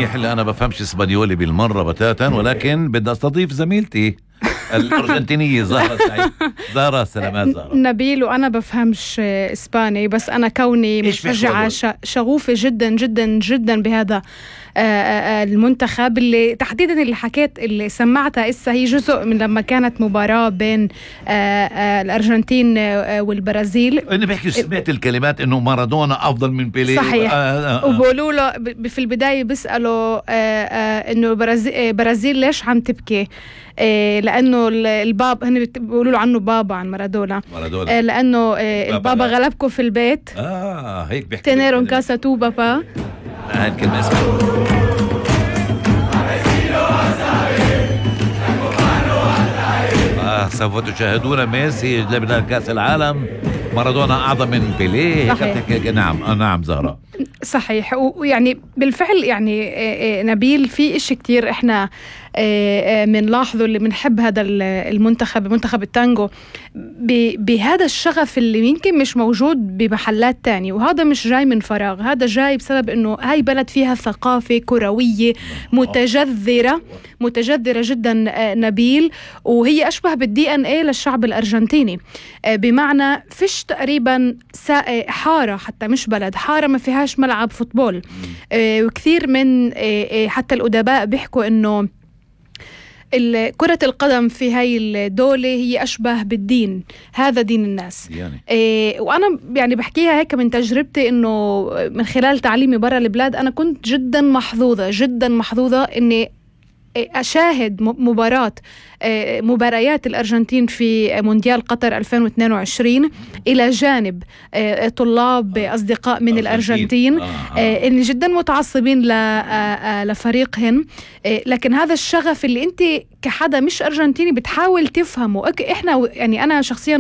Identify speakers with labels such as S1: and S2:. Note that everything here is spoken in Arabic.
S1: منيح اللي أنا بفهمش إسبانيولي بالمرة بتاتا، ولكن بدي أستضيف زميلتي الأرجنتينية زهرة سعيد. زهرة، سلامات زهرة.
S2: نبيل، وأنا بفهمش إسباني، بس أنا كوني مشجعة شغوفة جدا جدا جدا بهذا المنتخب، اللي تحديدا اللي حكيت اللي سمعتها إسا هي جزء من لما كانت مباراة بين الأرجنتين والبرازيل.
S1: أنا بحكي سمعت الكلمات إنه مارادونا أفضل من بيليه.
S2: صحيح. وبقولوا له في البداية بيسألوا إنه برازيل ليش عم تبكي؟ لأنه الباب هن بيقولوا له عنه بابا، عن مارادونا. لأنه البابا غلبكم في البيت.
S1: هيك بيحكي
S2: تنيرون كاسا تو بابا.
S1: هاي الكلمة اسمها سوف تشاهدون ميسي يجلب لنا كأس العالم، مارادونا أعظم من بيليه. نعم زهرة،
S2: صحيح. ويعني بالفعل يعني نبيل في إشي كتير إحنا منلاحظه اللي منحب هذا المنتخب، منتخب التانجو، بهذا الشغف اللي يمكن مش موجود بمحلات تانية، وهذا مش جاي من فراغ، هذا جاي بسبب إنه هاي بلد فيها ثقافة كروية متجذرة جدا نبيل، وهي أشبه بالDNA للشعب الأرجنتيني، بمعنى فيش تقريبا حارة، حتى مش بلد، حارة ما فيهاش ملعب فوتبول. وكثير من حتى الأدباء بيحكوا إنه كرة القدم في هاي الدولة هي أشبه بالدين، هذا دين الناس يعني. وأنا يعني بحكيها هيك من تجربتي، إنه من خلال تعليمي برا البلاد أنا كنت جدا محظوظة إني أشاهد مباريات الأرجنتين في مونديال قطر 2022 إلى جانب طلاب أصدقاء من الأرجنتين إن جدا متعصبين لفريقهم، لكن هذا الشغف اللي أنت كحدا مش أرجنتيني بتحاول تفهمه. إحنا يعني أنا شخصيا